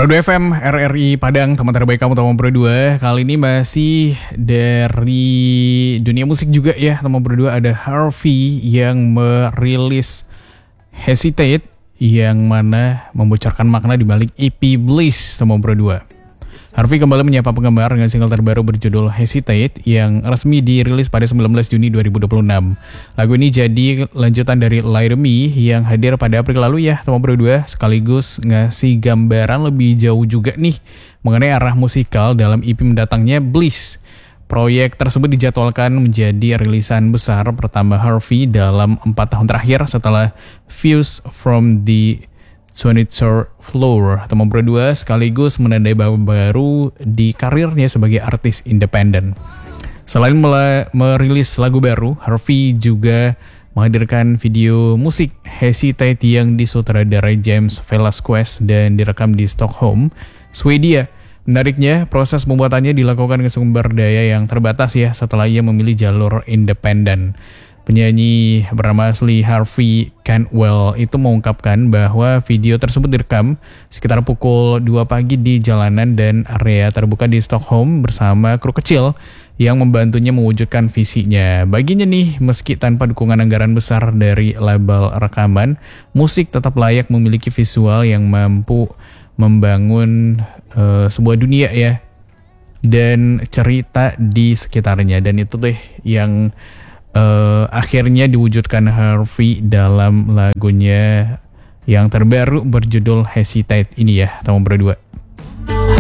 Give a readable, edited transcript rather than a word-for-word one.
Pro 2 FM, RRI Padang, teman terbaik kamu teman Pro 2. Kali ini masih dari dunia musik juga ya, teman Pro 2. Ada Harvey yang merilis Hesitate, yang mana membocorkan makna di balik EP Bliss, teman Pro 2. Harvey kembali menyapa penggemar dengan single terbaru berjudul Hesitate yang resmi dirilis pada 19 Juni 2026. Lagu ini jadi lanjutan dari Lie to Me yang hadir pada April lalu ya, teman Pro 2, sekaligus ngasih gambaran lebih jauh juga nih mengenai arah musikal dalam EP mendatangnya Bliss. Proyek tersebut dijadwalkan menjadi rilisan besar pertama Harvey dalam 4 tahun terakhir setelah Views from the 23rd Floor, teman Pro 2, sekaligus menandai babak baru di karirnya sebagai artis independen. Selain merilis lagu baru, Harvey juga menghadirkan video musik Hesitate yang disutradarai James Velasquez dan direkam di Stockholm, Swedia. Menariknya, proses pembuatannya dilakukan ke sumber daya yang terbatas ya, setelah ia memilih jalur independen. Penyanyi bernama asli Harvey Cantwell itu mengungkapkan bahwa video tersebut direkam sekitar pukul 2 pagi di jalanan dan area terbuka di Stockholm bersama kru kecil yang membantunya mewujudkan visinya. Baginya nih, meski tanpa dukungan anggaran besar dari label rekaman, musik tetap layak memiliki visual yang mampu membangun sebuah dunia ya, dan cerita di sekitarnya. Dan itu deh yang akhirnya diwujudkan Harvey dalam lagunya yang terbaru berjudul Hesitate ini ya, teman berdua.